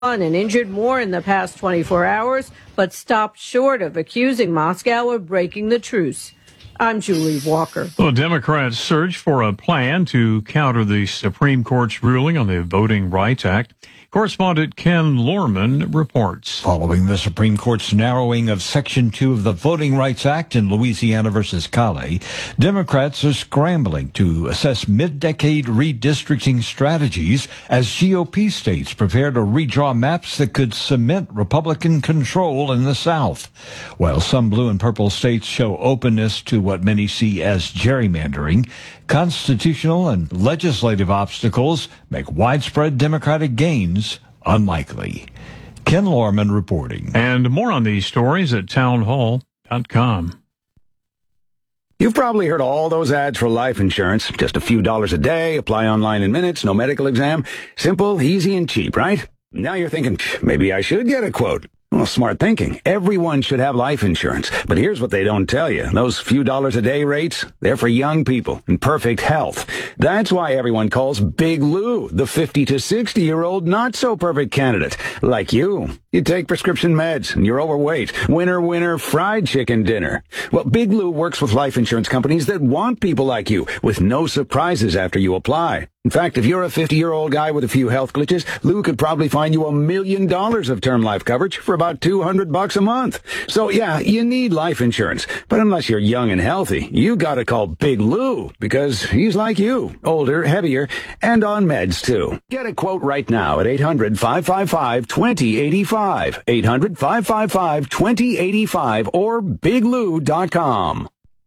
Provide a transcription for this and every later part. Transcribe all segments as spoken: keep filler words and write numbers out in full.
and injured more in the past twenty-four hours, but stopped short of accusing Moscow of breaking the truce. I'm Julie Walker. Well, Democrats search for a plan to counter the Supreme Court's ruling on the Voting Rights Act. Correspondent Ken Lorman reports. Following the Supreme Court's narrowing of Section two of the Voting Rights Act in Louisiana versus Cali, Democrats are scrambling to assess mid-decade redistricting strategies as G O P states prepare to redraw maps that could cement Republican control in the South. While some blue and purple states show openness to what many see as gerrymandering, constitutional and legislative obstacles make widespread Democratic gains unlikely. Ken Lorman reporting. And more on these stories at townhall dot com. You've probably heard all those ads for life insurance. Just a few dollars a day, apply online in minutes, no medical exam. Simple, easy, and cheap, right? Now you're thinking, maybe I should get a quote. Well, smart thinking. Everyone should have life insurance. But here's what they don't tell you. Those few dollars a day rates, they're for young people in perfect health. That's why everyone calls Big Lou the fifty to sixty-year-old not-so-perfect candidate. Like you. You take prescription meds and you're overweight. Winner, winner, fried chicken dinner. Well, Big Lou works with life insurance companies that want people like you with no surprises after you apply. In fact, if you're a fifty-year-old guy with a few health glitches, Lou could probably find you a million dollars of term life coverage for about two hundred bucks a month. So yeah, you need life insurance. But unless you're young and healthy, you gotta call Big Lou because he's like you, older, heavier, and on meds too. Get a quote right now at eight hundred, five five five, two zero eight five, eight hundred, five five five, two zero eight five, or big lou dot com.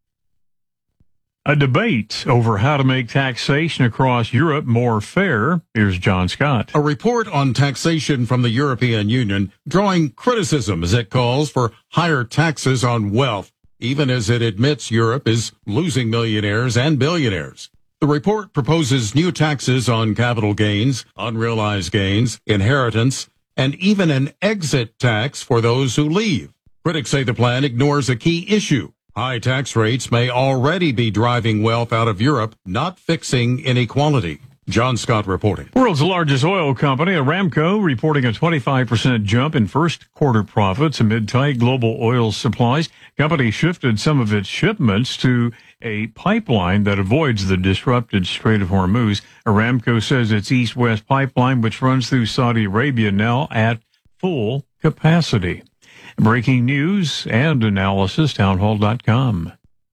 A debate over how to make taxation across Europe more fair. Here's John Scott. A report on taxation from the European Union drawing criticism as it calls for higher taxes on wealth, even as it admits Europe is losing millionaires and billionaires. The report proposes new taxes on capital gains, unrealized gains, inheritance, and even an exit tax for those who leave. Critics say the plan ignores a key issue. High tax rates may already be driving wealth out of Europe, not fixing inequality. John Scott reporting. World's largest oil company, Aramco, reporting a twenty-five percent jump in first quarter profits amid tight global oil supplies. Company shifted some of its shipments to a pipeline that avoids the disrupted Strait of Hormuz. Aramco says its east-west pipeline, which runs through Saudi Arabia, now at full capacity. Breaking news and analysis, townhall dot com.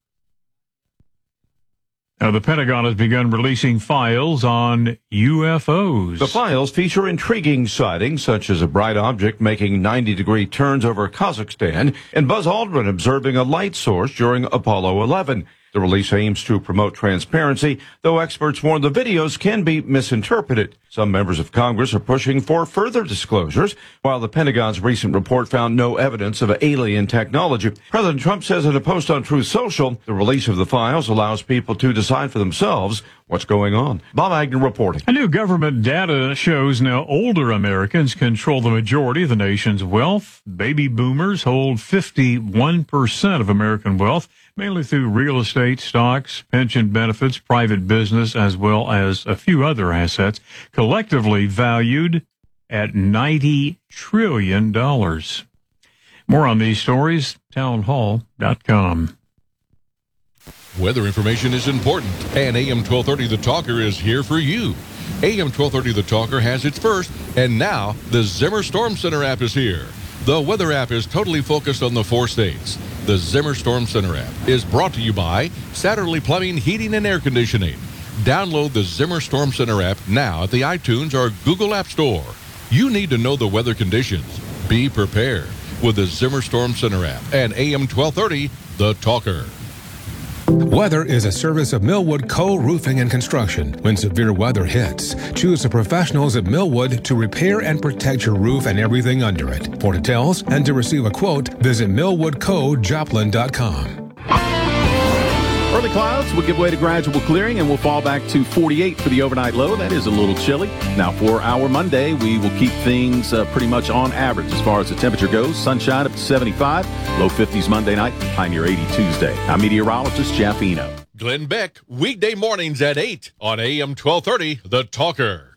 Now, the Pentagon has begun releasing files on U F Os. The files feature intriguing sightings, such as a bright object making ninety-degree turns over Kazakhstan and Buzz Aldrin observing a light source during Apollo eleven. The release aims to promote transparency, though experts warn the videos can be misinterpreted. Some members of Congress are pushing for further disclosures, while the Pentagon's recent report found no evidence of alien technology. President Trump says in a post on Truth Social, the release of the files allows people to decide for themselves what's going on. Bob Agnew reporting. A new government data shows now older Americans control the majority of the nation's wealth. Baby boomers hold fifty-one percent of American wealth, mainly through real estate, stocks, pension benefits, private business, as well as a few other assets, collectively valued at ninety trillion dollars. More on these stories, townhall dot com. Weather information is important, and A M twelve thirty The Talker is here for you. A M twelve thirty The Talker has its first, and now the Zimmer Storm Center app is here. The weather app is totally focused on the four states. The Zimmer Storm Center app is brought to you by Satterley Plumbing, Heating, and Air Conditioning. Download the Zimmer Storm Center app now at the iTunes or Google App Store. You need to know the weather conditions. Be prepared with the Zimmer Storm Center app and A M twelve thirty The Talker. Weather is a service of Millwood Co. Roofing and Construction. When severe weather hits, choose the professionals at Millwood to repair and protect your roof and everything under it. For details and to receive a quote, visit millwood co joplin dot com. Early clouds will give way to gradual clearing, and we'll fall back to forty-eight for the overnight low. That is a little chilly. Now, for our Monday, we will keep things uh, pretty much on average as far as the temperature goes. Sunshine up to seventy-five, low fifties Monday night, high near eighty Tuesday. I'm meteorologist Jeff Eno. Glenn Beck, weekday mornings at eight on A M twelve thirty, The Talker.